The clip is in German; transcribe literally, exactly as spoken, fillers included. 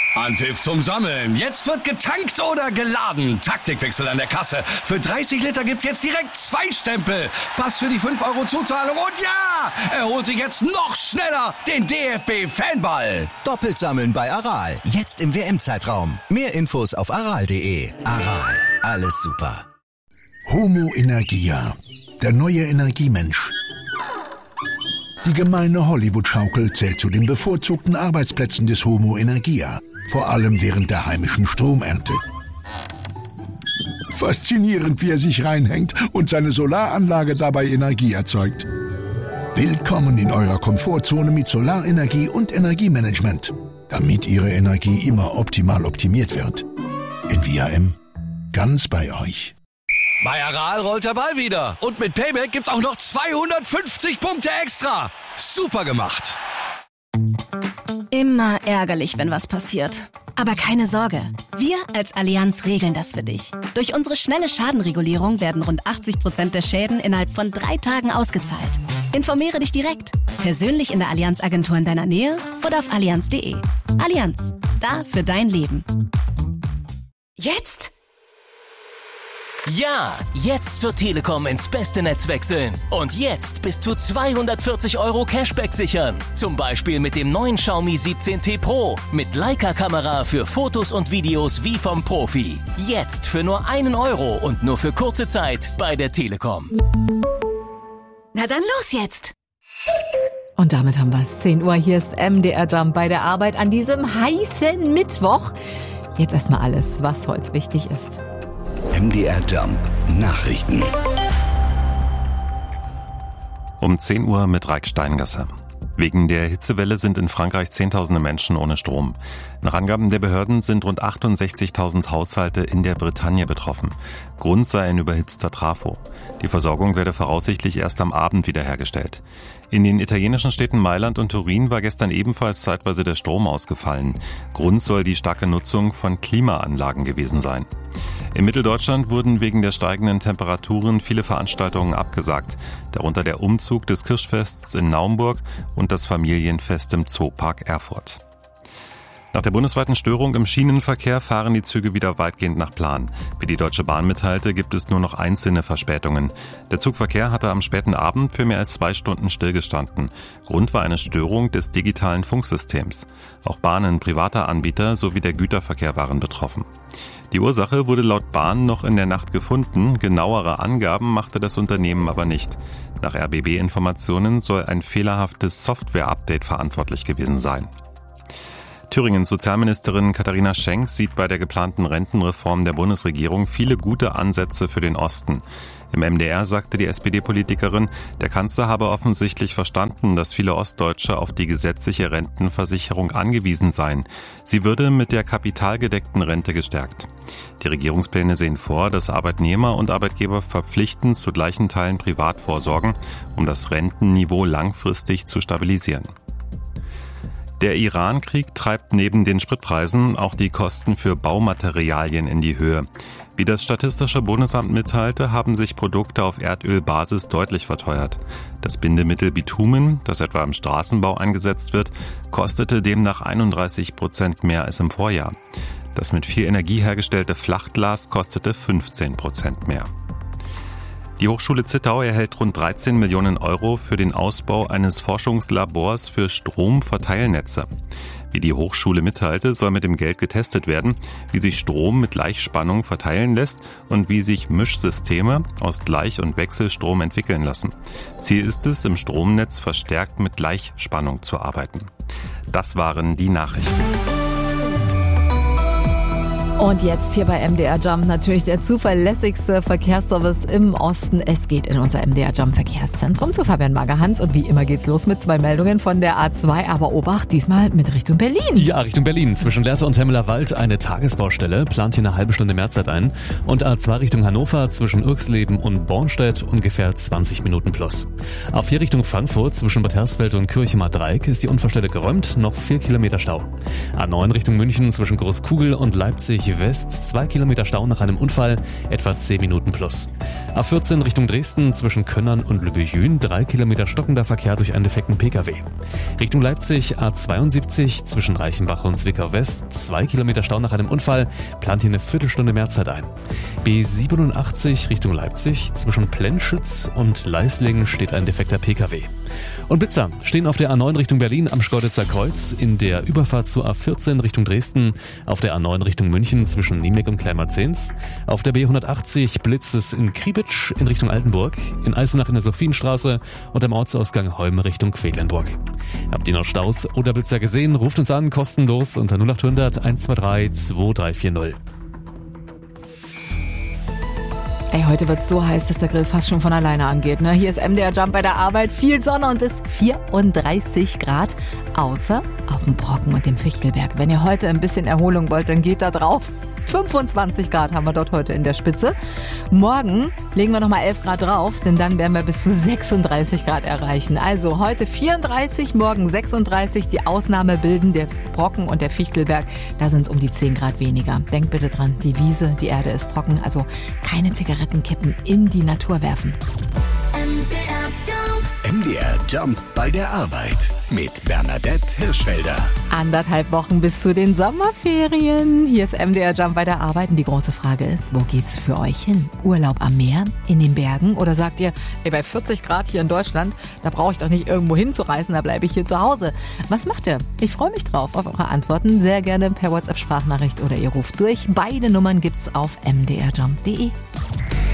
Anpfiff zum Sammeln. Jetzt wird getankt oder geladen. Taktikwechsel an der Kasse. Für dreißig Liter gibt's jetzt direkt zwei Stempel. Pass für die fünf Euro Zuzahlung und ja, er holt sich jetzt noch schneller den D F B-Fanball. Doppelt sammeln bei Aral. Jetzt im W M-Zeitraum. Mehr Infos auf aral punkt de. Aral. Alles super. Homo Energia. Der neue Energiemensch. Die gemeine Hollywood-Schaukel zählt zu den bevorzugten Arbeitsplätzen des Homo Energia. Vor allem während der heimischen Stromernte. Faszinierend, wie er sich reinhängt und seine Solaranlage dabei Energie erzeugt. Willkommen in eurer Komfortzone mit Solarenergie und Energiemanagement, damit Ihre Energie immer optimal optimiert wird. In V R M. Ganz bei euch. Bei Aral rollt der Ball wieder. Und mit Payback gibt's auch noch zweihundertfünfzig Punkte extra. Super gemacht. Immer ärgerlich, wenn was passiert. Aber keine Sorge, wir als Allianz regeln das für dich. Durch unsere schnelle Schadenregulierung werden rund achtzig Prozent der Schäden innerhalb von drei Tagen ausgezahlt. Informiere dich direkt, persönlich in der Allianz-Agentur in deiner Nähe oder auf allianz punkt de. Allianz, da für dein Leben. Jetzt? Ja, jetzt zur Telekom ins beste Netz wechseln. Und jetzt bis zu zweihundertvierzig Euro Cashback sichern. Zum Beispiel mit dem neuen Xiaomi siebzehn T Pro. Mit Leica-Kamera für Fotos und Videos wie vom Profi. Jetzt für nur einen Euro und nur für kurze Zeit bei der Telekom. Na dann los jetzt! Und damit haben wir es. zehn Uhr, hier ist M D R Jump bei der Arbeit an diesem heißen Mittwoch. Jetzt erstmal alles, was heute wichtig ist. M D R Jump Nachrichten. Um zehn Uhr mit Raik Steingasser. Wegen der Hitzewelle sind in Frankreich Zehntausende Menschen ohne Strom. Nach Angaben der Behörden sind rund achtundsechzigtausend Haushalte in der Bretagne betroffen. Grund sei ein überhitzter Trafo. Die Versorgung werde voraussichtlich erst am Abend wiederhergestellt. In den italienischen Städten Mailand und Turin war gestern ebenfalls zeitweise der Strom ausgefallen. Grund soll die starke Nutzung von Klimaanlagen gewesen sein. In Mitteldeutschland wurden wegen der steigenden Temperaturen viele Veranstaltungen abgesagt, darunter der Umzug des Kirschfests in Naumburg und das Familienfest im Zoopark Erfurt. Nach der bundesweiten Störung im Schienenverkehr fahren die Züge wieder weitgehend nach Plan. Wie die Deutsche Bahn mitteilte, gibt es nur noch einzelne Verspätungen. Der Zugverkehr hatte am späten Abend für mehr als zwei Stunden stillgestanden. Grund war eine Störung des digitalen Funksystems. Auch Bahnen privater Anbieter sowie der Güterverkehr waren betroffen. Die Ursache wurde laut Bahn noch in der Nacht gefunden, genauere Angaben machte das Unternehmen aber nicht. Nach R B B-Informationen soll ein fehlerhaftes Software-Update verantwortlich gewesen sein. Thüringens Sozialministerin Katharina Schenk sieht bei der geplanten Rentenreform der Bundesregierung viele gute Ansätze für den Osten. Im M D R sagte die S P D-Politikerin, der Kanzler habe offensichtlich verstanden, dass viele Ostdeutsche auf die gesetzliche Rentenversicherung angewiesen seien. Sie würde mit der kapitalgedeckten Rente gestärkt. Die Regierungspläne sehen vor, dass Arbeitnehmer und Arbeitgeber verpflichtend zu gleichen Teilen privat vorsorgen, um das Rentenniveau langfristig zu stabilisieren. Der Iran-Krieg treibt neben den Spritpreisen auch die Kosten für Baumaterialien in die Höhe. Wie das Statistische Bundesamt mitteilte, haben sich Produkte auf Erdölbasis deutlich verteuert. Das Bindemittel Bitumen, das etwa im Straßenbau eingesetzt wird, kostete demnach einunddreißig Prozent mehr als im Vorjahr. Das mit viel Energie hergestellte Flachglas kostete fünfzehn Prozent mehr. Die Hochschule Zittau erhält rund dreizehn Millionen Euro für den Ausbau eines Forschungslabors für Stromverteilnetze. Wie die Hochschule mitteilte, soll mit dem Geld getestet werden, wie sich Strom mit Gleichspannung verteilen lässt und wie sich Mischsysteme aus Gleich- und Wechselstrom entwickeln lassen. Ziel ist es, im Stromnetz verstärkt mit Gleichspannung zu arbeiten. Das waren die Nachrichten. Und jetzt hier bei M D R Jump natürlich der zuverlässigste Verkehrsservice im Osten. Es geht in unser M D R Jump Verkehrszentrum zu Fabian Magerhans. Und wie immer geht's los mit zwei Meldungen von der A zwei. Aber Obacht, diesmal mit Richtung Berlin. Ja, Richtung Berlin. Zwischen Lehrte und Hemmeler Wald eine Tagesbaustelle. Plant hier eine halbe Stunde Mehrzeit ein. Und A zwei Richtung Hannover zwischen Irxleben und Bornstedt ungefähr zwanzig Minuten plus. A vier Richtung Frankfurt zwischen Bad Hersfeld und Kirchemer Dreieck ist die Unfallstelle geräumt. Noch vier Kilometer Stau. A neun Richtung München zwischen Großkugel und Leipzig West, zwei Kilometer Stau nach einem Unfall, etwa zehn Minuten plus. A vierzehn Richtung Dresden zwischen Könnern und Lübbejün, drei Kilometer stockender Verkehr durch einen defekten Pkw. Richtung Leipzig A zweiundsiebzig zwischen Reichenbach und Zwickau West, zwei Kilometer Stau nach einem Unfall, plant hier eine Viertelstunde mehr Zeit ein. B siebenundachtzig Richtung Leipzig zwischen Plenschütz und Leislingen steht ein defekter Pkw. Und Blitzer stehen auf der A neun Richtung Berlin am Schkeuditzer Kreuz, in der Überfahrt zur A vierzehn Richtung Dresden, auf der A neun Richtung München zwischen Niemek und Kleinmarzens, auf der B hundertachtzig blitzt es in Kriebitsch in Richtung Altenburg, in Eisenach in der Sophienstraße und am Ortsausgang Holm Richtung Quedlinburg. Habt ihr noch Staus oder Blitzer gesehen? Ruft uns an, kostenlos unter null acht hundert eins zwei drei zwei drei vier null. Ey, heute wird's so heiß, dass der Grill fast schon von alleine angeht, ne? Hier ist M D R Jump bei der Arbeit, viel Sonne und bis vierunddreißig Grad, außer auf dem Brocken und dem Fichtelberg. Wenn ihr heute ein bisschen Erholung wollt, dann geht da drauf. fünfundzwanzig Grad haben wir dort heute in der Spitze. Morgen legen wir nochmal elf Grad drauf, denn dann werden wir bis zu sechsunddreißig Grad erreichen. Also heute vierunddreißig, morgen sechsunddreißig. Die Ausnahme bilden der Brocken und der Fichtelberg. Da sind es um die zehn Grad weniger. Denkt bitte dran, die Wiese, die Erde ist trocken. Also keine Zigarettenkippen in die Natur werfen. M D R Jump bei der Arbeit mit Bernadette Hirschfelder. Anderthalb Wochen bis zu den Sommerferien. Hier ist M D R Jump bei der Arbeit und die große Frage ist, wo geht's für euch hin? Urlaub am Meer, in den Bergen oder sagt ihr, ey, bei vierzig Grad hier in Deutschland, da brauche ich doch nicht irgendwo hinzureisen, da bleibe ich hier zu Hause. Was macht ihr? Ich freue mich drauf auf eure Antworten, sehr gerne per WhatsApp-Sprachnachricht oder ihr ruft durch. Beide Nummern gibt's auf m d r jump punkt d e.